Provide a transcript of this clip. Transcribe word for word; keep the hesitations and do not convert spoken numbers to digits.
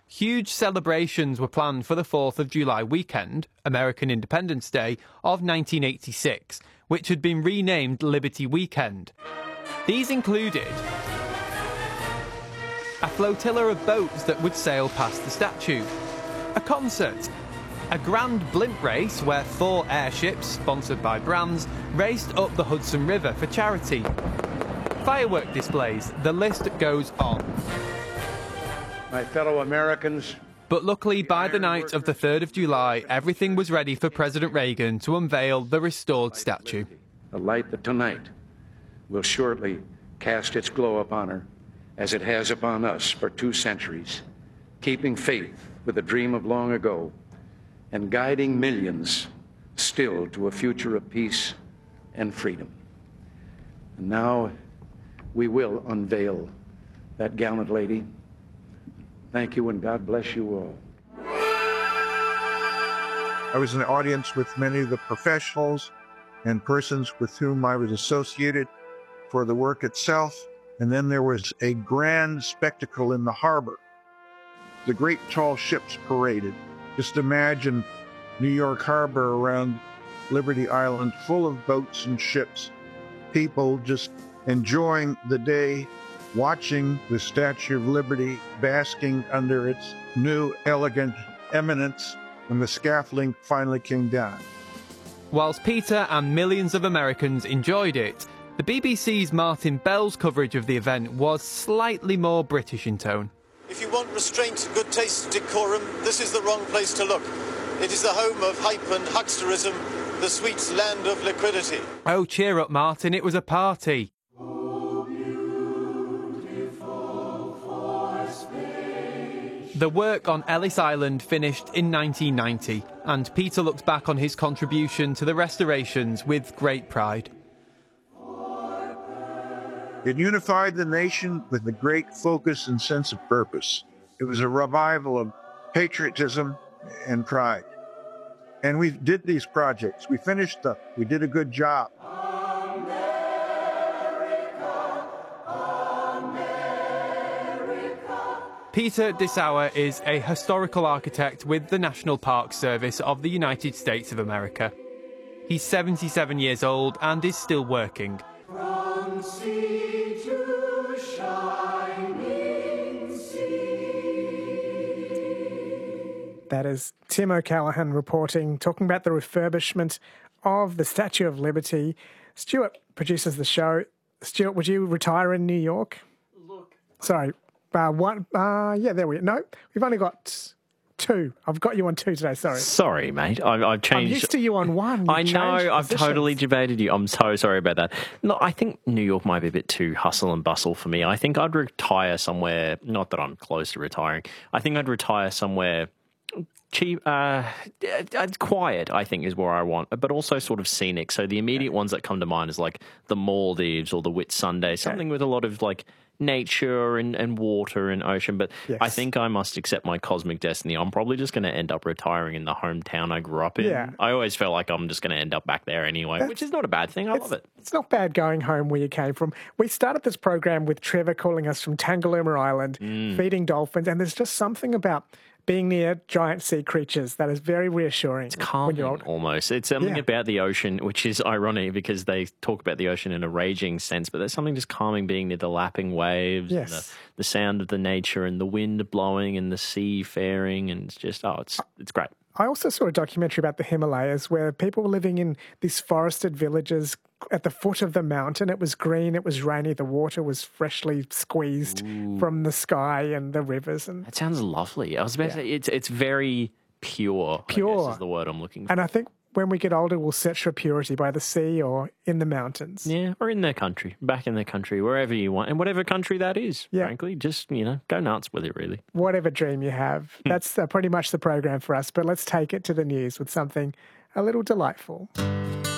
Huge celebrations were planned for the fourth of July weekend, American Independence Day, of nineteen eighty-six, which had been renamed Liberty Weekend. These included a flotilla of boats that would sail past the statue, a concert, a grand blimp race where four airships, sponsored by brands, raced up the Hudson River for charity, firework displays, the list goes on. My fellow Americans. But luckily, by the night of the third of July, everything was ready for President Reagan to unveil the restored statue. A light that tonight will shortly cast its glow upon her, as it has upon us for two centuries, keeping faith with the dream of long ago and guiding millions still to a future of peace and freedom. And now we will unveil that gallant lady. Thank you, and God bless you all. I was in the audience with many of the professionals and persons with whom I was associated for the work itself. And then there was a grand spectacle in the harbor. The great tall ships paraded. Just imagine New York Harbor around Liberty Island full of boats and ships. People just enjoying the day, watching the Statue of Liberty basking under its new elegant eminence when the scaffolding finally came down. Whilst Peter and millions of Americans enjoyed it, the B B C's Martin Bell's coverage of the event was slightly more British in tone. If you want restraint, good taste, decorum, this is the wrong place to look. It is the home of hype and hucksterism, the sweet land of liquidity. Oh, cheer up, Martin, it was a party. The work on Ellis Island finished in nineteen ninety, and Peter looks back on his contribution to the restorations with great pride. It unified the nation with a great focus and sense of purpose. It was a revival of patriotism and pride. And we did these projects. We finished them. We did a good job. Peter Dessauer is a historical architect with the National Park Service of the United States of America. He's seventy-seven years old and is still working. From sea to shining sea. That is Tim O'Callaghan reporting, talking about the refurbishment of the Statue of Liberty. Stuart produces the show. Stuart, would you retire in New York? Look. Sorry. Uh, one, uh, yeah, there we go. No, we've only got two. I've got you on two today, sorry. Sorry, mate. I, I've changed. I'm used to you on one. You've I know, I've positions. totally debated you. I'm so sorry about that. No, I think New York might be a bit too hustle and bustle for me. I think I'd retire somewhere, not that I'm close to retiring, I think I'd retire somewhere cheap, uh, quiet, I think, is where I want, but also sort of scenic. So the immediate ones that come to mind is like the Maldives or the Whitsunday, something okay. with a lot of like nature and, and water and ocean. But yes. I think I must accept my cosmic destiny. I'm probably just going to end up retiring in the hometown I grew up in. Yeah. I always felt like I'm just going to end up back there anyway, That's, which is not a bad thing. I love it. It's not bad going home where you came from. We started this program with Trevor calling us from Tangalooma Island, mm. feeding dolphins, and there's just something about being near giant sea creatures that is very reassuring. It's calming almost. It's something yeah. about the ocean, which is ironic because they talk about the ocean in a raging sense, but there's something just calming being near the lapping waves, yes. and the, the sound of the nature and the wind blowing and the sea faring, and it's just, oh, it's it's great. I also saw a documentary about the Himalayas where people were living in these forested villages at the foot of the mountain. It was green, it was rainy, the water was freshly squeezed Ooh. from the sky and the rivers. And that sounds lovely. I was about yeah. to say, it's, it's very pure, pure. I guess is the word I'm looking for. And I think when we get older, we'll search for purity by the sea or in the mountains. Yeah, or in their country, back in their country, wherever you want, and whatever country that is, yeah. frankly. Just, you know, go nuts with it, really. Whatever dream you have. That's uh, pretty much the program for us, but let's take it to the news with something a little delightful.